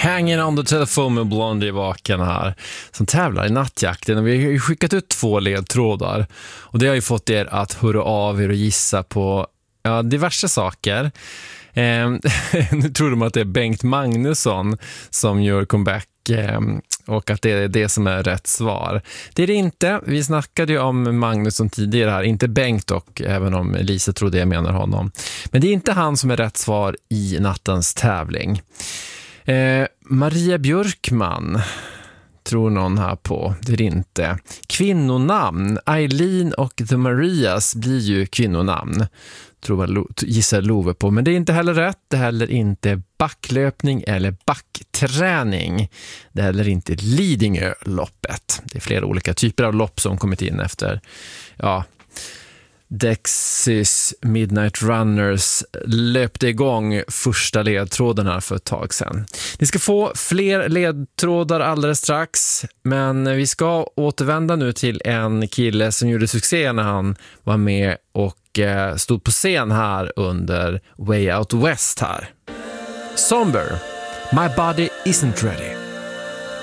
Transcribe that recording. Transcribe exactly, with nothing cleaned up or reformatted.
Hanging on the telephone med Blondie vaken här, som tävlar i nattjakten. Och vi har ju skickat ut två ledtrådar. Och det har ju fått er att höra av er och gissa på ja, diverse saker. Eh, nu tror de att det är Bengt Magnusson som gör comeback eh, och att det är det som är rätt svar. Det är det inte. Vi snackade ju om Magnusson tidigare här, inte Bengt dock, även om Lisa trodde jag menar honom. Men det är inte han som är rätt svar i nattens tävling. Eh, Maria Björkman tror någon här på, det är inte. Kvinnonamn, Eileen och The Marias blir ju kvinnonamn, tror jag, gissar Love på. Men det är inte heller rätt, det är heller inte backlöpning eller backträning. Det är heller inte Lidingö-loppet. Det är flera olika typer av lopp som kommit in efter ja, Dexys Midnight Runners löpte igång första ledtråden här för ett tag sedan. Ni ska få fler ledtrådar alldeles strax, men vi ska återvända nu till en kille som gjorde succé när han var med och eh, stod på scen här under Way Out West här. Somber, My Body Isn't Ready.